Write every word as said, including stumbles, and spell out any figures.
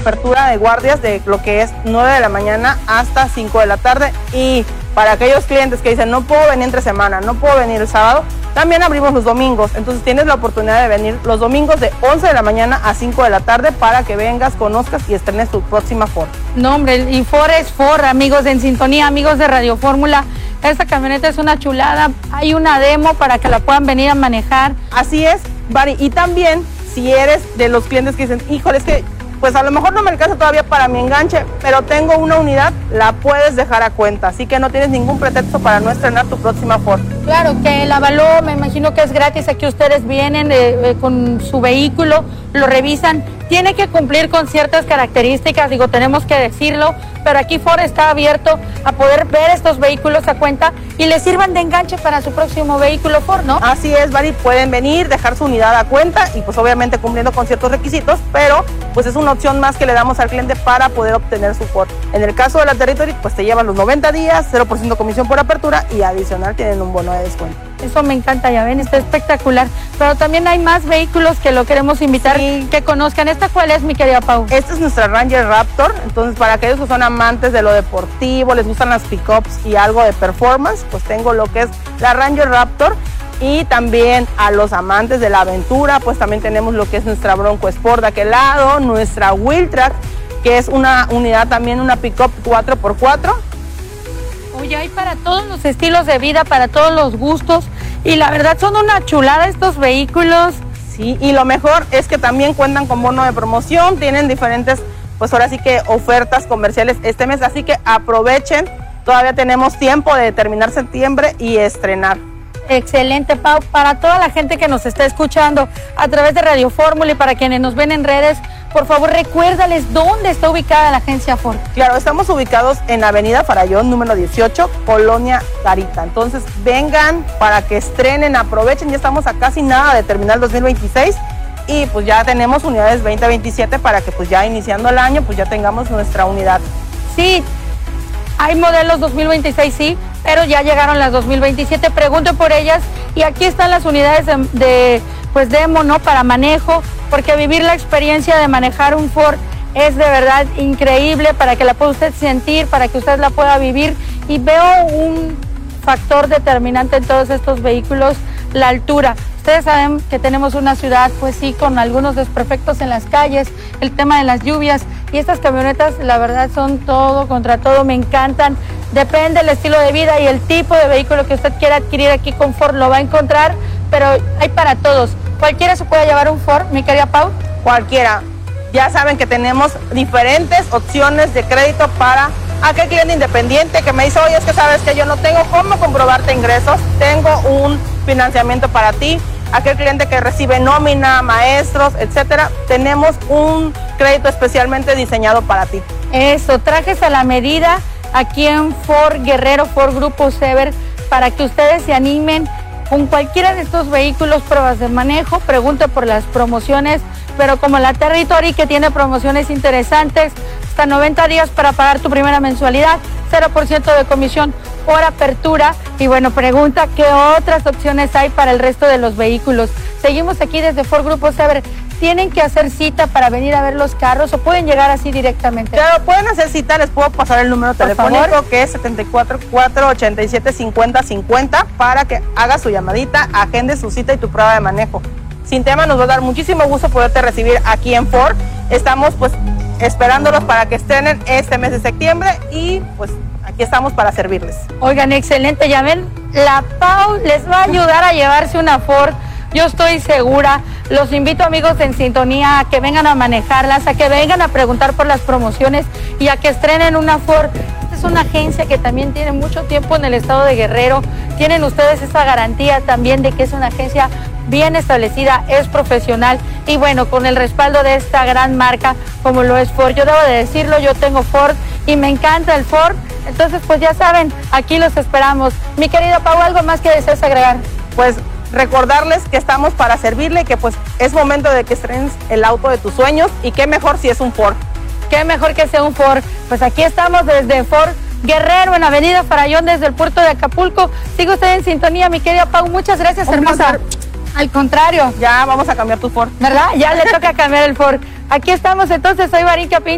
apertura de guardias de lo que es nueve de la mañana hasta cinco de la tarde. Y para aquellos clientes que dicen no puedo venir entre semana, no puedo venir el sábado, también abrimos los domingos. Entonces tienes la oportunidad de venir los domingos de once de la mañana a cinco de la tarde para que vengas, conozcas y estrenes tu próxima Ford. No, hombre, y Ford es Ford, amigos de En Sintonía, amigos de Radio Fórmula. Esta camioneta es una chulada. Hay una demo para que la puedan venir a manejar. Así es, Bari. Y también, si eres de los clientes que dicen, híjole, es que pues a lo mejor no me alcanza todavía para mi enganche, pero tengo una unidad, la puedes dejar a cuenta. Así que no tienes ningún pretexto para no estrenar tu próxima Ford. Claro, que el avalúo me imagino que es gratis. Aquí ustedes vienen eh, eh, con su vehículo, lo revisan. Tiene que cumplir con ciertas características, digo, tenemos que decirlo, pero aquí Ford está abierto a poder ver estos vehículos a cuenta y les sirvan de enganche para su próximo vehículo Ford, ¿no? Así es, Bari, pueden venir, dejar su unidad a cuenta y pues obviamente cumpliendo con ciertos requisitos, pero pues es una opción más que le damos al cliente para poder obtener su Ford. En el caso de la Territory, pues te llevan los noventa días, cero por ciento comisión por apertura y adicional tienen un bono de descuento. Eso me encanta, ya ven, está espectacular. Pero también hay más vehículos que lo queremos invitar, sí, que conozcan. ¿Esta cuál es, mi querida Pau? Esta es nuestra Ranger Raptor. Entonces, para aquellos que son amantes de lo deportivo, les gustan las pickups y algo de performance, pues tengo lo que es la Ranger Raptor. Y también a los amantes de la aventura, pues también tenemos lo que es nuestra Bronco Sport de aquel lado, nuestra Wheeltrack, que es una unidad también, una pickup cuatro por cuatro. Oye, hay para todos los estilos de vida, para todos los gustos, y la verdad son una chulada estos vehículos. Sí, y lo mejor es que también cuentan con bono de promoción, tienen diferentes, pues ahora sí que ofertas comerciales este mes, así que aprovechen, todavía tenemos tiempo de terminar septiembre y estrenar. Excelente, Pau. Para toda la gente que nos está escuchando a través de Radio Fórmula y para quienes nos ven en redes, por favor recuérdales dónde está ubicada la agencia Ford. Claro, estamos ubicados en Avenida Farallón, número dieciocho, Colonia Garita. Entonces vengan para que estrenen, aprovechen, ya estamos a casi nada de terminar el dos mil veintiséis y pues ya tenemos unidades veinte veintisiete para que pues ya iniciando el año pues ya tengamos nuestra unidad. Sí, hay modelos dos mil veintiséis, sí, pero ya llegaron las dos mil veintisiete, pregunten por ellas y aquí están las unidades de, de pues demo, ¿no? Para manejo, porque vivir la experiencia de manejar un Ford es de verdad increíble para que la pueda usted sentir, para que usted la pueda vivir y veo un factor determinante en todos estos vehículos, la altura. Ustedes saben que tenemos una ciudad, pues sí, con algunos desperfectos en las calles, el tema de las lluvias y estas camionetas, la verdad, son todo contra todo, me encantan. Depende del estilo de vida y el tipo de vehículo que usted quiera adquirir aquí con Ford, lo va a encontrar, pero hay para todos. ¿Cualquiera se puede llevar un Ford, mi querida Pau? Cualquiera. Ya saben que tenemos diferentes opciones de crédito para aquel cliente independiente que me dice, oye, es que sabes que yo no tengo cómo comprobarte ingresos, tengo un financiamiento para ti. Aquel cliente que recibe nómina, maestros, etcétera, tenemos un crédito especialmente diseñado para ti. Eso, trajes a la medida aquí en Ford Guerrero, Ford Grupo Sever, para que ustedes se animen con cualquiera de estos vehículos, pruebas de manejo, pregunte por las promociones, pero como la Territory que tiene promociones interesantes, hasta noventa días para pagar tu primera mensualidad, cero por ciento de comisión por apertura y bueno, pregunta qué otras opciones hay para el resto de los vehículos. Seguimos aquí desde Ford Grupo Sever. ¿Tienen que hacer cita para venir a ver los carros o pueden llegar así directamente? Claro, pueden hacer cita, les puedo pasar el número Por telefónico favor. que es setenta y cuatro, cuatrocientos ochenta y siete, cincuenta cincuenta para que haga su llamadita, agende su cita y tu prueba de manejo. Sin tema, nos va a dar muchísimo gusto poderte recibir aquí en Ford. Estamos pues esperándolos para que estrenen este mes de septiembre y pues aquí estamos para servirles. Oigan, excelente, ya ven, la Pau les va a ayudar a llevarse una Ford. Yo estoy segura, los invito amigos En Sintonía a que vengan a manejarlas, a que vengan a preguntar por las promociones y a que estrenen una Ford. Esta es una agencia que también tiene mucho tiempo en el estado de Guerrero. Tienen ustedes esa garantía también de que es una agencia bien establecida, es profesional y bueno, con el respaldo de esta gran marca como lo es Ford. Yo debo de decirlo, yo tengo Ford y me encanta el Ford. Entonces pues ya saben, aquí los esperamos. Mi querida Pau, ¿algo más que desees agregar? Pues recordarles que estamos para servirle, que pues es momento de que estrenes el auto de tus sueños y qué mejor si es un Ford. Qué mejor que sea un Ford. Pues aquí estamos desde Ford Guerrero en Avenida Farallón desde el puerto de Acapulco. Sigue usted en sintonía, mi querida Pau. Muchas gracias, hermosa. Al contrario. Ya vamos a cambiar tu Ford. ¿Verdad? Ya le toca cambiar el Ford. Aquí estamos entonces, soy Marín Capín.